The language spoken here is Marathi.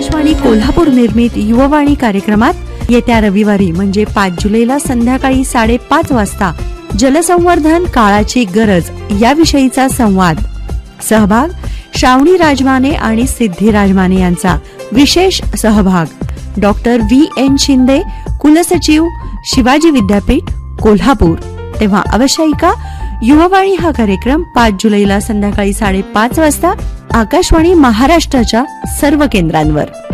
आकाशवाणी कोल्हापूर निर्मित युववाणी कार्यक्रमात येत्या रविवारी म्हणजे 5 जुलैला संध्याकाळी 5:30 वाजता जलसंवर्धन काळाची गरज याविषयीचा संवाद. सहभाग श्रावणी राजमाने आणि सिद्धी राजमाने यांचा. विशेष सहभाग डॉक्टर VN शिंदे, कुलसचिव, शिवाजी विद्यापीठ, कोल्हापूर. तेव्हा अवश्य ऐका युववाणी हा कार्यक्रम 5 जुलैला संध्याकाळी 5:30 वाजता आकाशवाणी महाराष्ट्राच्या सर्व केंद्रांवर.